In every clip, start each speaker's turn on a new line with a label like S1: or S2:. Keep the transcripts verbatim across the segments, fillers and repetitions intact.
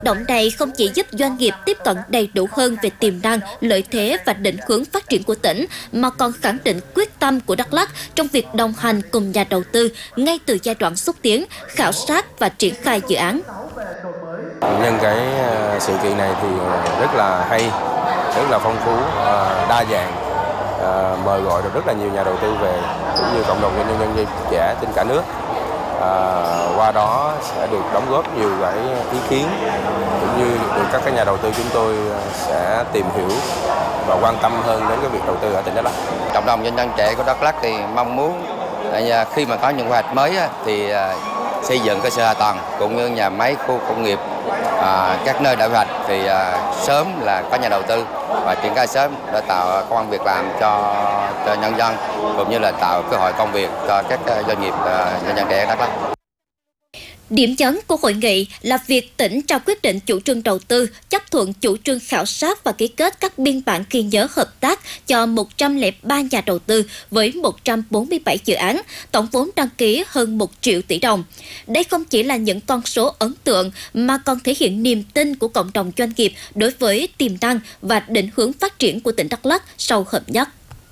S1: Động này không chỉ giúp doanh nghiệp tiếp cận đầy đủ hơn về tiềm năng, lợi thế và định hướng phát triển của tỉnh, mà còn khẳng định quyết tâm của Đắk Lắk trong việc đồng hành cùng nhà đầu tư ngay từ giai đoạn xúc tiến, khảo sát và triển khai dự án.
S2: Nhân cái sự kiện này thì rất là hay, rất là phong phú, đa dạng, mời gọi được rất là nhiều nhà đầu tư về, cũng như cộng đồng doanh nhân doanh nghiệp trẻ trên cả nước. À, qua đó sẽ được đóng góp nhiều cái ý kiến, cũng như được các cái nhà đầu tư chúng tôi sẽ tìm hiểu và quan tâm hơn đến cái việc đầu tư ở tỉnh Đắk Lắk.
S3: Cộng đồng doanh nhân trẻ của Đắk Lắk thì mong muốn khi mà có những quy hoạch mới thì xây dựng cơ sở hạ tầng cũng như nhà máy, khu công nghiệp, à, các nơi đã quy hoạch thì à, sớm là có nhà đầu tư và triển khai sớm để tạo công an việc làm cho cho nhân dân, cũng như là tạo cơ hội công việc cho các doanh nghiệp doanh nhân trẻ Đắk Lắk.
S1: Điểm nhấn của hội nghị là việc tỉnh trao quyết định chủ trương đầu tư, chấp thuận chủ trương khảo sát và ký kết các biên bản ghi nhớ hợp tác cho một trăm lẻ ba nhà đầu tư với một trăm bốn mươi bảy dự án, tổng vốn đăng ký hơn một triệu tỷ đồng. Đây không chỉ là những con số ấn tượng mà còn thể hiện niềm tin của cộng đồng doanh nghiệp đối với tiềm năng và định hướng phát triển của tỉnh Đắk Lắk sau hợp nhất.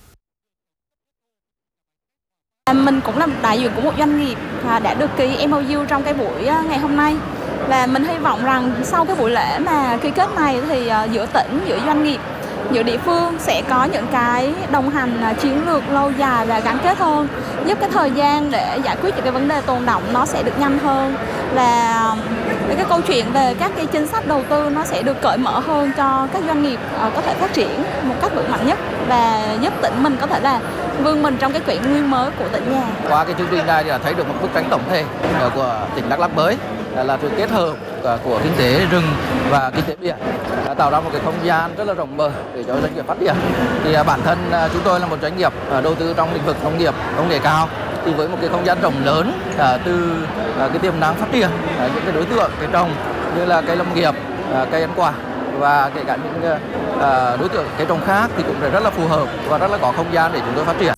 S4: Mình cũng là đại diện của một doanh nghiệp đã được ký em o u trong cái buổi ngày hôm nay, và mình hy vọng rằng sau cái buổi lễ mà ký kết này thì giữa tỉnh, giữa doanh nghiệp, giữa địa phương sẽ có những cái đồng hành chiến lược lâu dài và gắn kết hơn, giúp cái thời gian để giải quyết những cái vấn đề tồn đọng nó sẽ được nhanh hơn, và cái câu chuyện về các cái chính sách đầu tư nó sẽ được cởi mở hơn cho các doanh nghiệp có thể phát triển một cách vững mạnh nhất và giúp tỉnh mình có thể là vươn mình trong cái kỷ nguyên mới của tỉnh nhà.
S5: Qua cái chương trình này thì là thấy được một bức tranh tổng thể của tỉnh Đắk Lắk mới, là sự kết hợp của kinh tế rừng và kinh tế biển, đã tạo ra một cái không gian rất là rộng mở để cho doanh nghiệp phát triển. Thì bản thân chúng tôi là một doanh nghiệp đầu tư trong lĩnh vực nông nghiệp, công nghệ cao, thì với một cái không gian rộng lớn từ cái tiềm năng phát triển những cái đối tượng cây trồng như là cây lâm nghiệp, cây ăn quả và kể cả những đối tượng cây trồng khác thì cũng rất là phù hợp và rất là có không gian để chúng tôi phát triển.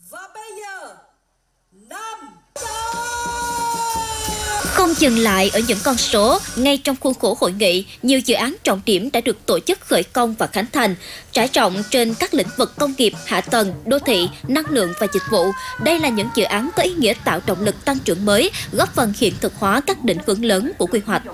S1: Không dừng lại ở những con số, ngay trong khuôn khổ hội nghị, nhiều dự án trọng điểm đã được tổ chức khởi công và khánh thành, trải rộng trên các lĩnh vực công nghiệp, hạ tầng, đô thị, năng lượng và dịch vụ. Đây là những dự án có ý nghĩa tạo động lực tăng trưởng mới, góp phần hiện thực hóa các định hướng lớn của quy hoạch.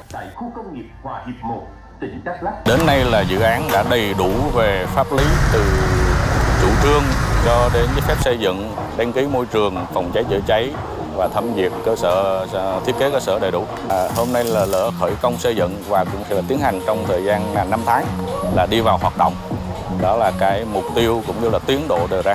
S6: Đến nay là dự án đã đầy đủ về pháp lý, từ chủ trương cho đến giấy phép xây dựng, đăng ký môi trường, phòng cháy chữa cháy và thẩm duyệt cơ sở, thiết kế cơ sở đầy đủ. À, hôm nay là lễ khởi công xây dựng và cũng sẽ tiến hành trong thời gian là năm tháng là đi vào hoạt động. Đó là cái mục tiêu cũng như là tiến độ đề ra.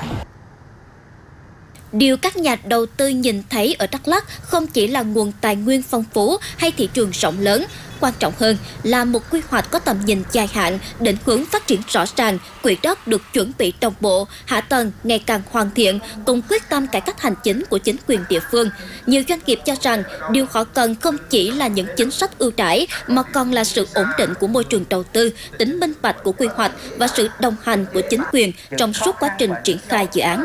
S1: Điều các nhà đầu tư nhìn thấy ở Đắk Lắk không chỉ là nguồn tài nguyên phong phú hay thị trường rộng lớn, quan trọng hơn là một quy hoạch có tầm nhìn dài hạn, định hướng phát triển rõ ràng, quỹ đất được chuẩn bị đồng bộ, hạ tầng ngày càng hoàn thiện, cùng quyết tâm cải cách hành chính của chính quyền địa phương. Nhiều doanh nghiệp cho rằng điều họ cần không chỉ là những chính sách ưu đãi mà còn là sự ổn định của môi trường đầu tư, tính minh bạch của quy hoạch và sự đồng hành của chính quyền trong suốt quá trình triển khai dự án.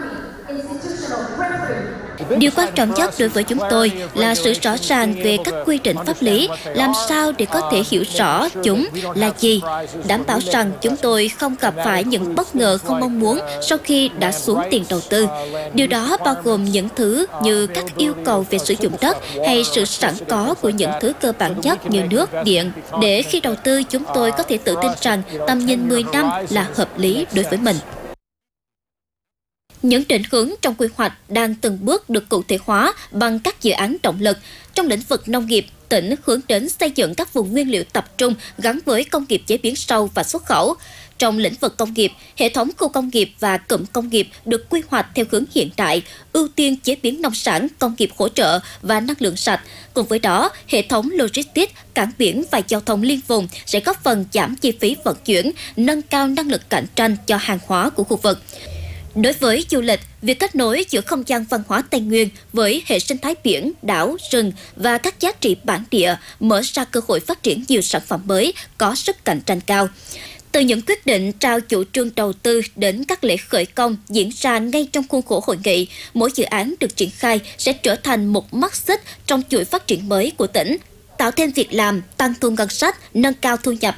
S1: Điều quan trọng nhất đối với chúng tôi là sự rõ ràng về các quy định pháp lý, làm sao để có thể hiểu rõ chúng là gì, đảm bảo rằng chúng tôi không gặp phải những bất ngờ không mong muốn sau khi đã xuống tiền đầu tư. Điều đó bao gồm những thứ như các yêu cầu về sử dụng đất hay sự sẵn có của những thứ cơ bản nhất như nước, điện, để khi đầu tư chúng tôi có thể tự tin rằng tầm nhìn mười năm là hợp lý đối với mình. Những định hướng trong quy hoạch đang từng bước được cụ thể hóa bằng các dự án động lực. Trong lĩnh vực nông nghiệp, tỉnh hướng đến xây dựng các vùng nguyên liệu tập trung gắn với công nghiệp chế biến sâu và xuất khẩu. Trong lĩnh vực công nghiệp, hệ thống khu công nghiệp và cụm công nghiệp được quy hoạch theo hướng hiện đại, ưu tiên chế biến nông sản, công nghiệp hỗ trợ và năng lượng sạch. Cùng với đó, hệ thống logistics, cảng biển và giao thông liên vùng sẽ góp phần giảm chi phí vận chuyển, nâng cao năng lực cạnh tranh cho hàng hóa của khu vực. Đối với du lịch, việc kết nối giữa không gian văn hóa Tây Nguyên với hệ sinh thái biển, đảo, rừng và các giá trị bản địa mở ra cơ hội phát triển nhiều sản phẩm mới có sức cạnh tranh cao. Từ những quyết định trao chủ trương đầu tư đến các lễ khởi công diễn ra ngay trong khuôn khổ hội nghị, mỗi dự án được triển khai sẽ trở thành một mắt xích trong chuỗi phát triển mới của tỉnh. tạo thêm việc làm, tăng thu ngân sách, nâng cao thu nhập